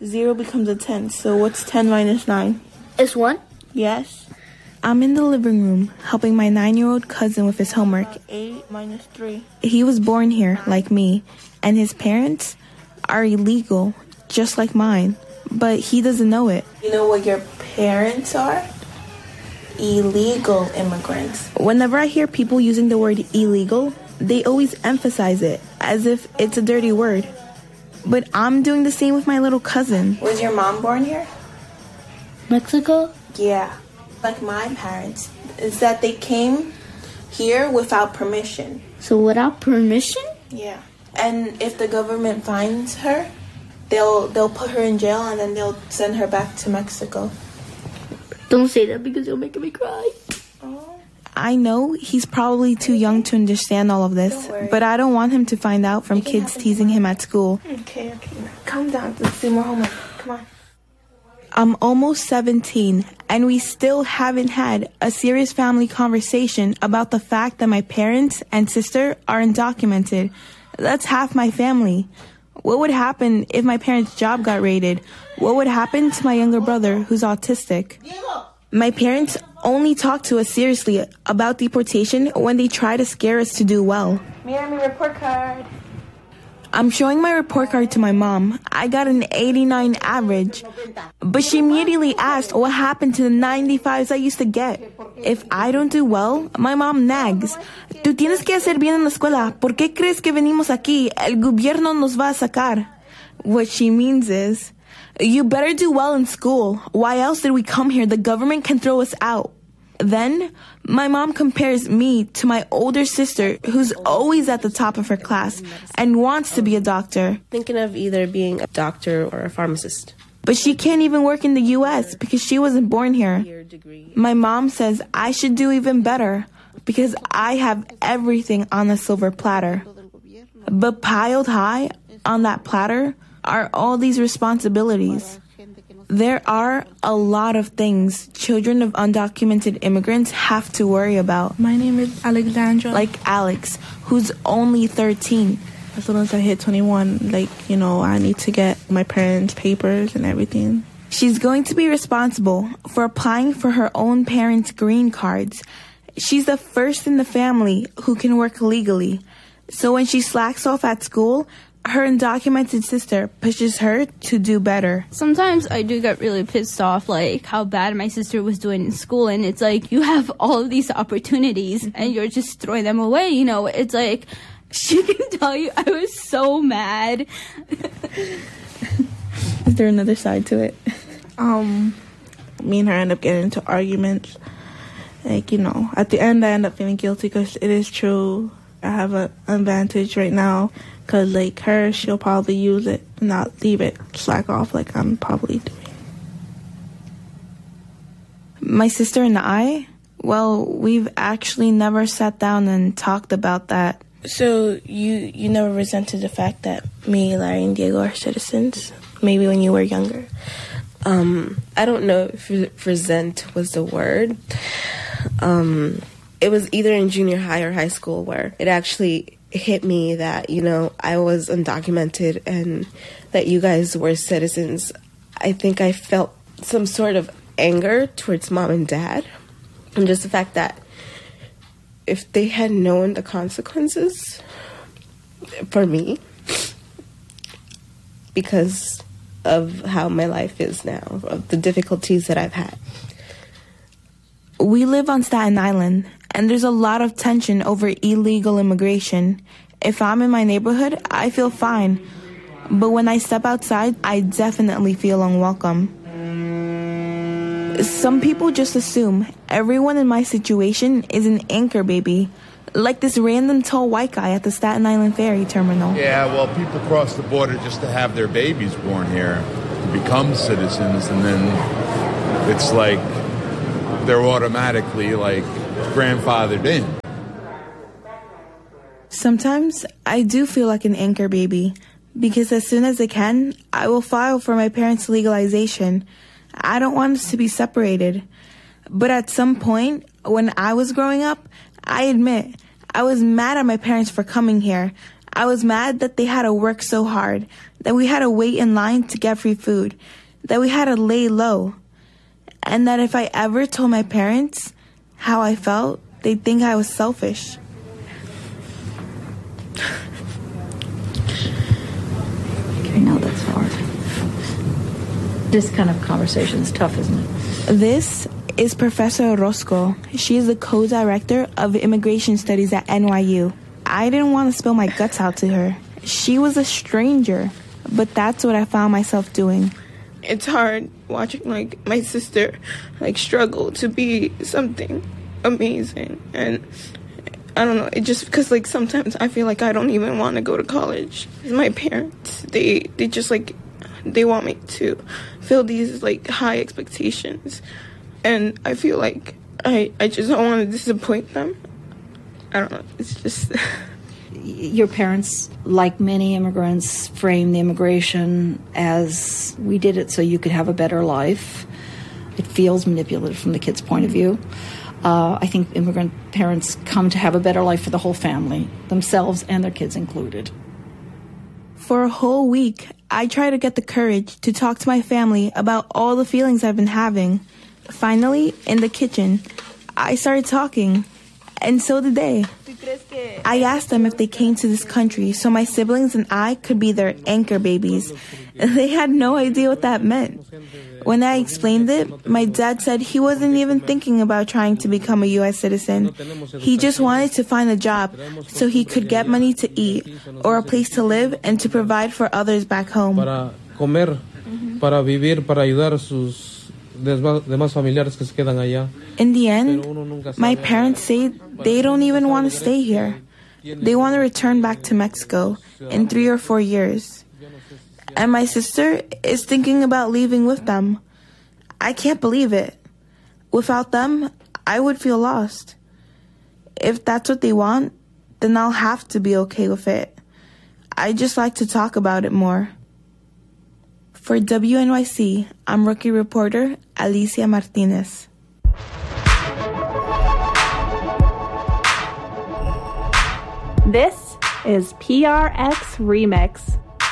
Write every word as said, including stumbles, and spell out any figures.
zero becomes a ten. So what's ten minus nine? It's one? Yes. I'm in the living room helping my nine-year-old cousin with his homework. eight minus three. He was born here, like me, and his parents are illegal, just like mine. But he doesn't know it. You know what your parents are? Illegal immigrants. Whenever I hear people using the word illegal, they always emphasize it as if it's a dirty word. But I'm doing the same with my little cousin. Was your mom born here? Mexico? Yeah. Like my parents. Is that they came here without permission. So without permission? Yeah. And if the government finds her, they'll they'll put her in jail and then they'll send her back to Mexico. Don't say that because you're making me cry. Oh. I know he's probably too young to understand all of this, but I don't want him to find out from kids teasing him at school. Okay, okay. Calm down. Let's do more homework. Come on. I'm almost seventeen, and we still haven't had a serious family conversation about the fact that my parents and sister are undocumented. That's half my family. What would happen if my parents' job got raided? What would happen to my younger brother who's autistic? My parents only talk to us seriously about deportation when they try to scare us to do well. Mira mi report card. I'm showing my report card to my mom. I got an eighty-nine average. But she immediately asked what happened to the ninety-fives I used to get. If I don't do well, my mom nags. Tú tienes que hacer bien en la escuela. ¿Por qué crees que venimos aquí? El gobierno nos va a sacar. What she means is, you better do well in school. Why else did we come here? The government can throw us out. Then, my mom compares me to my older sister, who's always at the top of her class and wants to be a doctor. Thinking of either being a doctor or a pharmacist. But she can't even work in the U S because she wasn't born here. My mom says I should do even better because I have everything on a silver platter. But piled high on that platter are all these responsibilities. There are a lot of things children of undocumented immigrants have to worry about. My name is Alexandra. Like Alex, who's only thirteen. As soon as I hit twenty-one, like, you know, I need to get my parents' papers and everything. She's going to be responsible for applying for her own parents' green cards. She's the first in the family who can work legally. So when she slacks off at school, her undocumented sister pushes her to do better. Sometimes I do get really pissed off, like, how bad my sister was doing in school. And it's like, you have all of these opportunities and you're just throwing them away, you know? It's like, she can tell you I was so mad. Is there another side to it? Um, me and her end up getting into arguments. Like, you know, at the end I end up feeling guilty because it is true. I have an advantage right now because, like, her, she'll probably use it and not leave it slack off like I'm probably doing. My sister and I, well, we've actually never sat down and talked about that. So you, you never resented the fact that me, Larry, and Diego are citizens? Maybe when you were younger? Um, I don't know if resent was the word. Um... It was either in junior high or high school where it actually hit me that, you know, I was undocumented and that you guys were citizens. I think I felt some sort of anger towards mom and dad. And just the fact that if they had known the consequences for me because of how my life is now, of the difficulties that I've had. We live on Staten Island, and there's a lot of tension over illegal immigration. If I'm in my neighborhood, I feel fine. But when I step outside, I definitely feel unwelcome. Some people just assume everyone in my situation is an anchor baby, like this random tall white guy at the Staten Island ferry terminal. Yeah, well, people cross the border just to have their babies born here, to become citizens, and then it's like they're automatically, like, grandfathered in. Sometimes I do feel like an anchor baby, because as soon as I can, I will file for my parents' legalization. I don't want us to be separated. But at some point, when I was growing up, I admit, I was mad at my parents for coming here. I was mad that they had to work so hard, that we had to wait in line to get free food, that we had to lay low, and that if I ever told my parents how I felt, they'd think I was selfish. I know that's hard. This kind of conversation is tough, isn't it? This is Professor Orozco. She is the co-director of immigration studies at N Y U. I didn't want to spill my guts out to her. She was a stranger, but that's what I found myself doing. It's hard watching, like, my sister, like, struggle to be something amazing. And I don't know, it just, because, like, sometimes I feel like I don't even want to go to college. My parents, they, they just, like, they want me to fill these, like, high expectations. And I feel like I, I just don't want to disappoint them. I don't know, it's just... Your parents, like many immigrants, frame the immigration as we did it so you could have a better life. It feels manipulative from the kid's point of view. Uh, I think immigrant parents come to have a better life for the whole family, themselves and their kids included. For a whole week, I tried to get the courage to talk to my family about all the feelings I've been having. Finally, in the kitchen, I started talking, and so did they. I asked them if they came to this country so my siblings and I could be their anchor babies. They had no idea what that meant. When I explained it, my dad said he wasn't even thinking about trying to become a U S citizen. He just wanted to find a job so he could get money to eat or a place to live and to provide for others back home. Para comer, para vivir, para ayudar a sus demás familiares que se quedan allá. In the end, my parents say they don't even want to stay here. They want to return back to Mexico in three or four years. And my sister is thinking about leaving with them. I can't believe it. Without them, I would feel lost. If that's what they want, then I'll have to be okay with it. I just like to talk about it more. For W N Y C, I'm rookie reporter Alicia Martinez. This is P R X Remix.